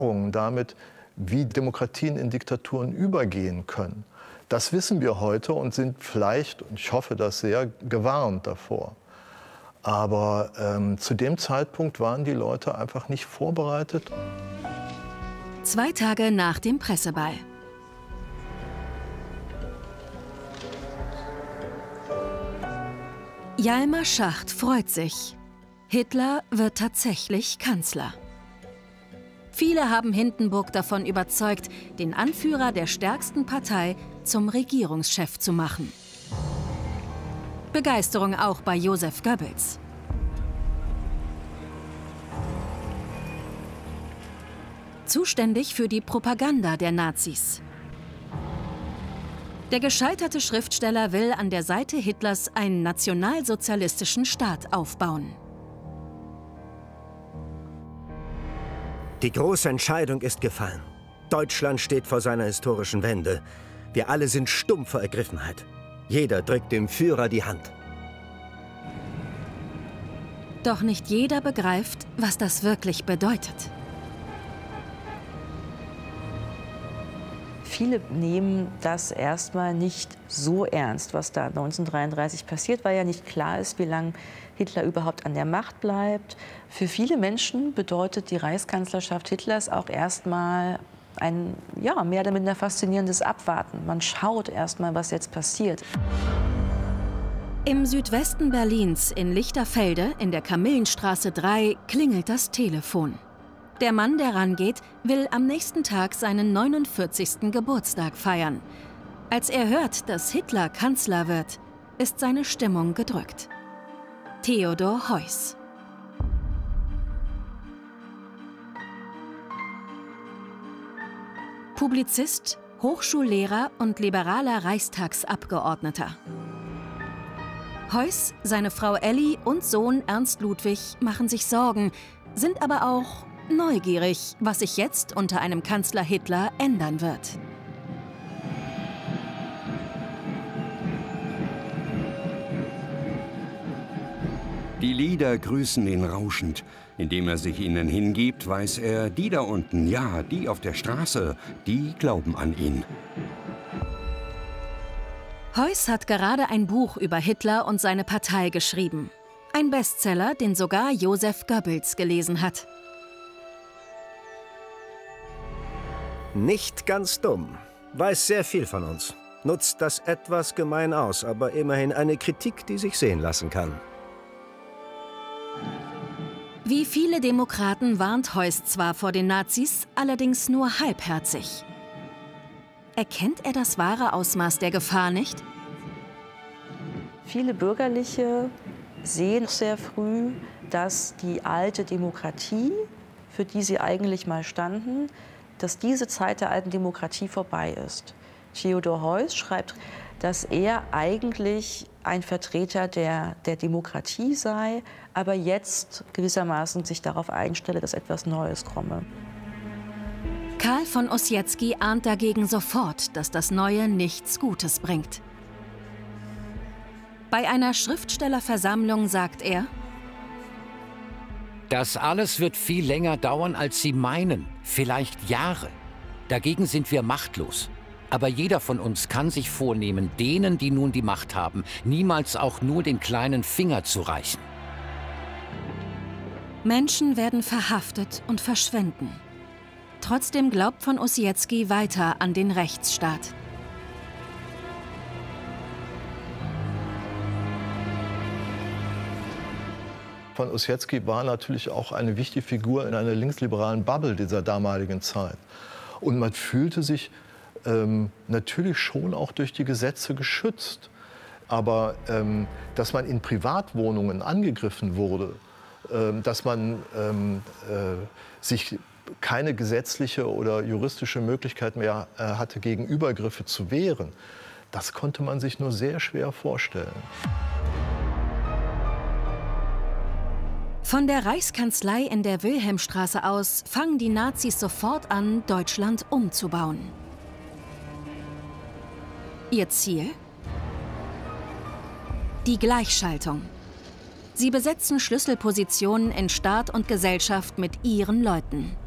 damit, wie Demokratien in Diktaturen übergehen können. Das wissen wir heute und sind vielleicht, und ich hoffe das sehr, gewarnt davor. Aber zu dem Zeitpunkt waren die Leute einfach nicht vorbereitet. 2 Tage nach dem Presseball. Hjalmar Schacht freut sich. Hitler wird tatsächlich Kanzler. Viele haben Hindenburg davon überzeugt, den Anführer der stärksten Partei zum Regierungschef zu machen. Begeisterung auch bei Joseph Goebbels. Zuständig für die Propaganda der Nazis. Der gescheiterte Schriftsteller will an der Seite Hitlers einen nationalsozialistischen Staat aufbauen. Die große Entscheidung ist gefallen. Deutschland steht vor seiner historischen Wende. Wir alle sind stumm vor Ergriffenheit. Jeder drückt dem Führer die Hand. Doch nicht jeder begreift, was das wirklich bedeutet. Viele nehmen das erstmal nicht so ernst, was da 1933 passiert, weil ja nicht klar ist, wie lange Hitler überhaupt an der Macht bleibt. Für viele Menschen bedeutet die Reichskanzlerschaft Hitlers auch erstmal ein mehr oder minder faszinierendes Abwarten. Man schaut erstmal, was jetzt passiert. Im Südwesten Berlins in Lichterfelde in der Kamillenstraße 3 klingelt das Telefon. Der Mann, der rangeht, will am nächsten Tag seinen 49. Geburtstag feiern. Als er hört, dass Hitler Kanzler wird, ist seine Stimmung gedrückt. Theodor Heuss. Publizist, Hochschullehrer und liberaler Reichstagsabgeordneter. Heuss, seine Frau Elli und Sohn Ernst Ludwig machen sich Sorgen, sind aber auch neugierig, was sich jetzt unter einem Kanzler Hitler ändern wird. Die Lieder grüßen ihn rauschend. Indem er sich ihnen hingibt, weiß er, die da unten, ja, die auf der Straße, die glauben an ihn. Heuss hat gerade ein Buch über Hitler und seine Partei geschrieben. Ein Bestseller, den sogar Joseph Goebbels gelesen hat. Nicht ganz dumm. Weiß sehr viel von uns. Nutzt das etwas gemein aus, aber immerhin eine Kritik, die sich sehen lassen kann. Wie viele Demokraten warnt Heuss zwar vor den Nazis, allerdings nur halbherzig. Erkennt er das wahre Ausmaß der Gefahr nicht? Viele Bürgerliche sehen sehr früh, dass die alte Demokratie, für die sie eigentlich mal standen, dass diese Zeit der alten Demokratie vorbei ist. Theodor Heuss schreibt, dass er eigentlich ein Vertreter der Demokratie sei, aber jetzt gewissermaßen sich darauf einstelle, dass etwas Neues komme. Karl von Ossietzky ahnt dagegen sofort, dass das Neue nichts Gutes bringt. Bei einer Schriftstellerversammlung sagt er: Das alles wird viel länger dauern, als Sie meinen, vielleicht Jahre. Dagegen sind wir machtlos. Aber jeder von uns kann sich vornehmen, denen, die nun die Macht haben, niemals auch nur den kleinen Finger zu reichen. Menschen werden verhaftet und verschwinden. Trotzdem glaubt von Ossietzky weiter an den Rechtsstaat. Von Ossietzky war natürlich auch eine wichtige Figur in einer linksliberalen Bubble dieser damaligen Zeit. Und man fühlte sich natürlich schon auch durch die Gesetze geschützt. Aber dass man in Privatwohnungen angegriffen wurde, dass man sich keine gesetzliche oder juristische Möglichkeit mehr hatte, gegen Übergriffe zu wehren, das konnte man sich nur sehr schwer vorstellen. Von der Reichskanzlei in der Wilhelmstraße aus fangen die Nazis sofort an, Deutschland umzubauen. Ihr Ziel? Die Gleichschaltung. Sie besetzen Schlüsselpositionen in Staat und Gesellschaft mit ihren Leuten.